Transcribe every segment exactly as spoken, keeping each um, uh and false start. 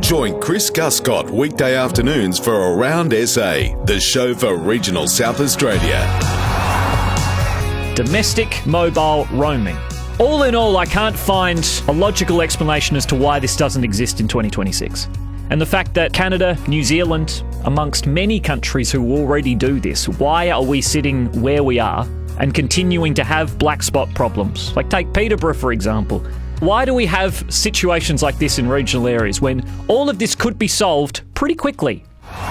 Join Chris Guscott weekday afternoons for Around S A, the show for regional South Australia. Domestic mobile roaming. All in all, I can't find a logical explanation as to why this doesn't exist in twenty twenty-six. And the fact that Canada, New Zealand, amongst many countries who already do this, why are we sitting where we are and continuing to have black spot problems? Like take Peterborough, for example. Why do we have situations like this in regional areas when all of this could be solved pretty quickly?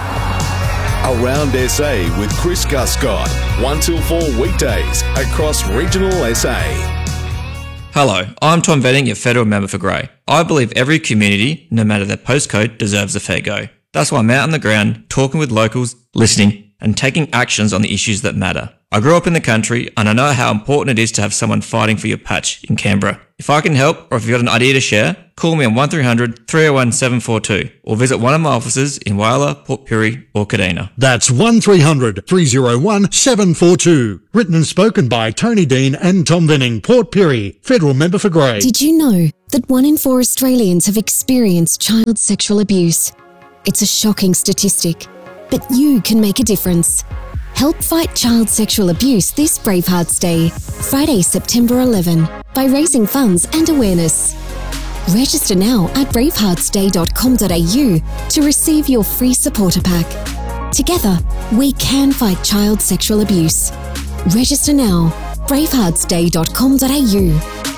Around S A with Chris Guscott, one till four weekdays across regional S A. Hello, I'm Tom Venning, your federal member for Grey. I believe every community, no matter their postcode, deserves a fair go. That's why I'm out on the ground, talking with locals, listening, and taking actions on the issues that matter. I grew up in the country, and I know how important it is to have someone fighting for your patch in Canberra. If I can help, or if you've got an idea to share, call me on one three hundred, three oh one, seven four two, or visit one of my offices in Whyalla, Port Pirie, or Kadina. That's one three hundred, three oh one, seven four two. Written and spoken by Tony Dean and Tom Venning, Port Pirie, federal member for Grey. Did you know that one in four Australians have experienced child sexual abuse? It's a shocking statistic, but you can make a difference. Help fight child sexual abuse this Bravehearts Day, Friday, September eleventh, by raising funds and awareness. Register now at bravehearts day dot com dot a u to receive your free supporter pack. Together, we can fight child sexual abuse. Register now, bravehearts day dot com dot a u.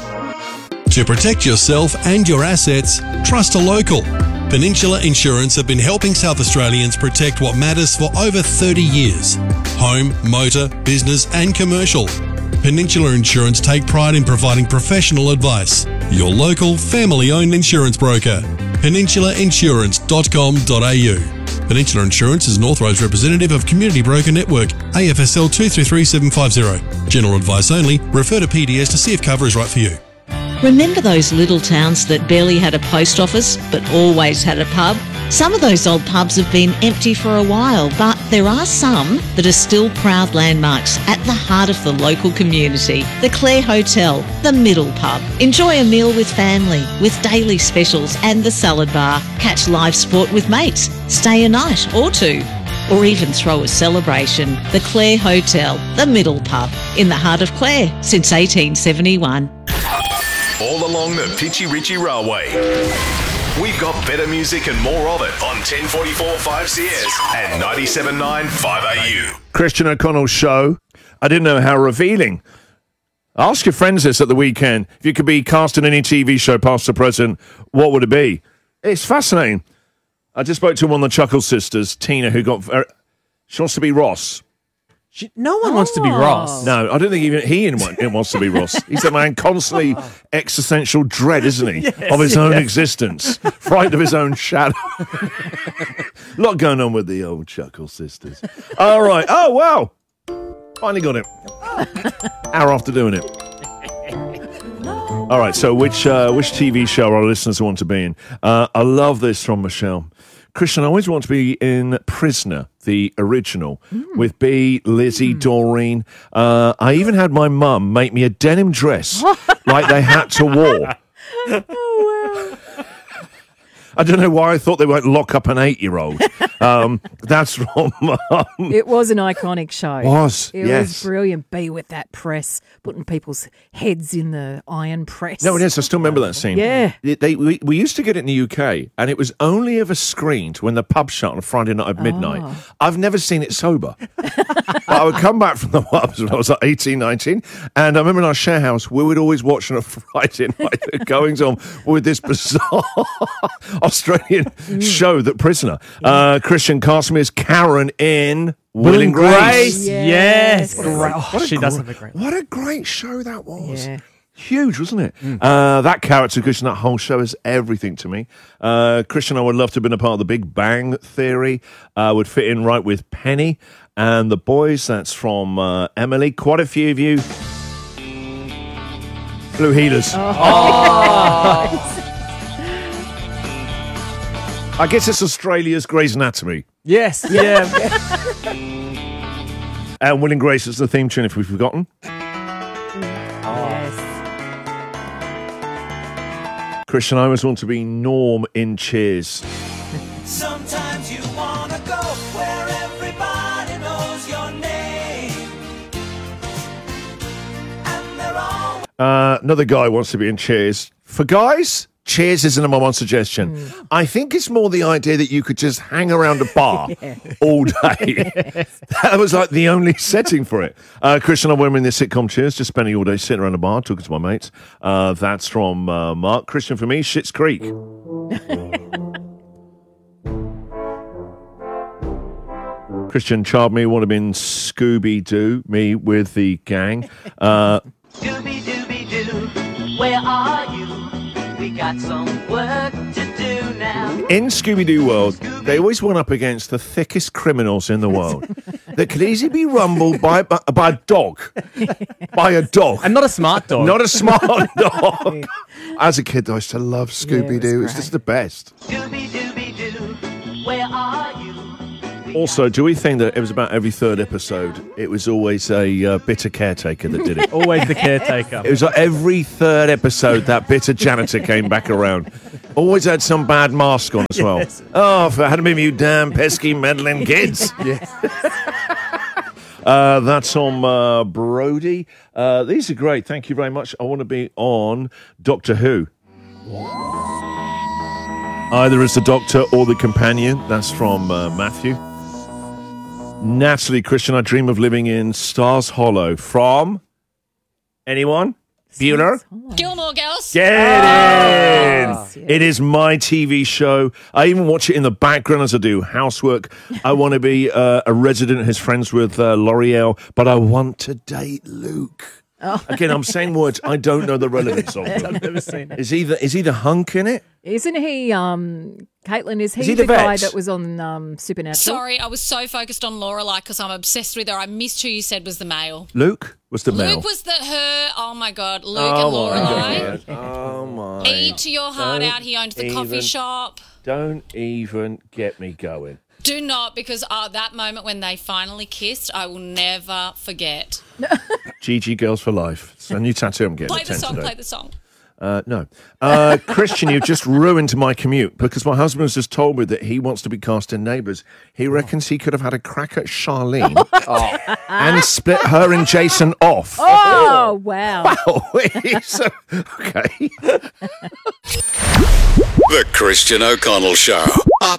To protect yourself and your assets, trust a local. Peninsula Insurance have been helping South Australians protect what matters for over thirty years. Home, motor, business and commercial. Peninsula Insurance take pride in providing professional advice. Your local, family-owned insurance broker. peninsula insurance dot com dot a u. Peninsula Insurance is an authorised representative of Community Broker Network, A F S L two three three seven five zero. General advice only. Refer to P D S to see if cover is right for you. Remember those little towns that barely had a post office but always had a pub? Some of those old pubs have been empty for a while, but there are some that are still proud landmarks at the heart of the local community. The Clare Hotel, the Middle Pub. Enjoy a meal with family, with daily specials and the salad bar. Catch live sport with mates. Stay a night or two. Or even throw a celebration. The Clare Hotel, the Middle Pub, in the heart of Clare since eighteen seventy-one. All along the Pitchy Ritchie Railway. We've got better music and more of it on ten forty-four five C S and ninety-seven point nine five A U. Christian O'Connell's show. I didn't know how revealing. Ask your friends this at the weekend. If you could be cast in any T V show, past or present, what would it be? It's fascinating. I just spoke to one of the Chuckle sisters, Tina, who got... Very, she wants to be Ross. She, no one oh. wants to be Ross. No, I don't think even he in one, in wants to be Ross. He's a man constantly existential dread, isn't he, yes, of his own yes. existence, frightened of his own shadow. A lot going on with the old Chuckle sisters. All right. Oh, wow. Finally got it. Hour after doing it. All right, so which uh, which T V show our listeners want to be in? Uh, I love this from Michelle. Christian, I always want to be in Prisoner, the original, mm. with Bea, Lizzie, mm. Doreen. Uh, I even had my mum make me a denim dress like they had to war. Oh, wow. I don't know why I thought they won't lock up an eight-year-old. Um, that's from Mum. It was an iconic show. Was, It yes. was brilliant. Bea with that press, putting people's heads in the iron press. No, it is. I still remember that scene. Yeah. They, they, we, we used to get it in the U K, and it was only ever screened when the pub shut on a Friday night at midnight. Oh. I've never seen it sober. But I would come back from the pubs when I was like eighteen, nineteen, and I remember in our share house, we would always watch on a Friday night the goings on with this bizarre Australian mm. show, The Prisoner. Yeah. Uh, Christian Castlemere's Karen in Will and Grace. Grace. Yes. What a, great, oh, what a she gr- does have a great What a great show that was. Yeah. Huge, wasn't it? Mm. Uh, that character, Christian, that whole show is everything to me. Uh, Christian, I would love to have been a part of the Big Bang Theory. Uh, would fit in right with Penny and the boys. That's from uh, Emily. Quite a few of you. Blue Heelers. Oh. Oh. I guess it's Australia's Grey's Anatomy. Yes, yeah. And Will and Grace is the theme tune, if we've forgotten. Yes. Christian, I always want to be Norm in Cheers. Sometimes you wanna go where everybody knows your name. And they're all... Uh, another guy wants to be in Cheers. For guys, Cheers isn't a number one suggestion. Mm. I think it's more the idea that you could just hang around a bar yeah. all day. Yes. That was like the only setting for it. Uh, Christian, I'm wearing the sitcom Cheers, just spending all day sitting around a bar, talking to my mates. Uh, that's from uh, Mark. Christian, for me, Schitt's Creek. Christian charmed me, would have been Scooby-Doo, me with the gang. Uh, Scooby-Dooby-Doo, where are you? We got some work to do now. In Scooby-Doo world, they always went up against the thickest criminals in the world that could easily be rumbled by, by, by a dog. By a dog. And not a smart dog. Not a smart dog. As a kid, I used to love Scooby-Doo. Yeah, it was just the best. Scooby-Dooby-Doo, where are you? Also, do we think that it was about every third episode, it was always a uh, bitter caretaker that did it? Always the caretaker. It was like every third episode, that bitter janitor came back around. Always had some bad mask on as well. Yes. Oh, if it hadn't been you damn pesky meddling kids. Yes. uh, that's on uh, Brody. Uh, these are great. Thank you very much. I want to be on Doctor Who. Either as the Doctor or the Companion. That's from uh, Matthew. Natalie, Christian, I dream of living in Stars Hollow. From anyone? Bueller? Gilmore Girls. Get oh. in! It is my T V show. I even watch it in the background as I do housework. I want to be uh, a resident who's friends with uh, L'Oreal, but I want to date Luke. Oh. Again, I'm saying words I don't know the relevance of them. I've never seen it. Is he the, is he the hunk in it? Isn't he, um, Caitlin, is he, is he the, the guy that was on um, Supernatural? Sorry, I was so focused on Lorelai because I'm obsessed with her. I missed who you said was the male. Luke was the male. Luke was the her. Oh, my God. Luke oh and Lorelai. Oh, my. Eat to your heart don't out. He owned the even, coffee shop. Don't even get me going. Do not, because uh, that moment when they finally kissed, I will never forget. G G Girls for Life. It's a new tattoo I'm getting. Play the song, today. play the song. Uh, no. Uh, Christian, you've just ruined my commute because my husband has just told me that he wants to be cast in Neighbours. He reckons he could have had a crack at Charlene oh. and split her and Jason off. Oh, wow. Wow. So, okay. The Christian O'Connell Show. Up